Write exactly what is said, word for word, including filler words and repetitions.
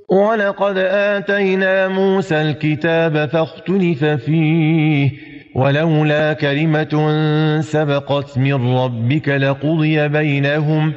ولقد آتينا موسى الكتاب فاختلف فيه ولولا كلمة سبقت من ربك لقضي بينهم